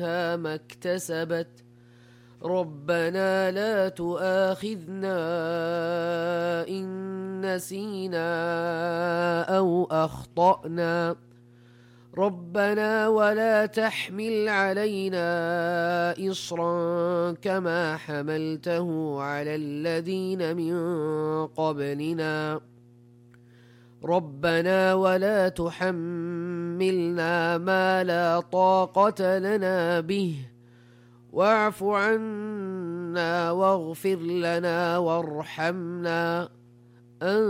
ما اكتسبت ربنا لا تؤاخذنا إن نسينا أو أخطأنا ربنا ولا تحمل علينا إصرا كما حملته على الذين من قبلنا ربنا ولا تحملنا ما لا طاقة لنا به واعف عنا واغفر لنا وارحمنا